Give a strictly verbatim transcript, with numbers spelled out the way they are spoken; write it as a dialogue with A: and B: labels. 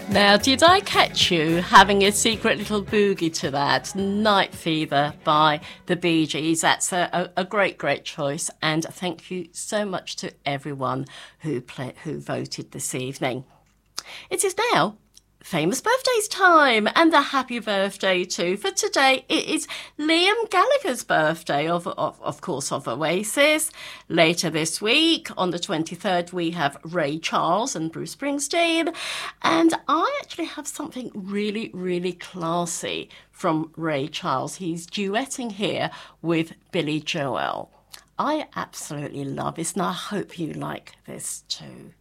A: Now, did I catch you having a secret little boogie to that? Night Fever by the Bee Gees. That's a, a, a great, great choice. And thank you so much to everyone who play, who voted this evening. It is now famous birthdays time, and a happy birthday too. For today, it is Liam Gallagher's birthday, of, of, of course, of Oasis. Later this week, on the twenty-third, we have Ray Charles and Bruce Springsteen. And I actually have something really, really classy from Ray Charles. He's duetting here with Billy Joel. I absolutely love this, and I hope you like this too.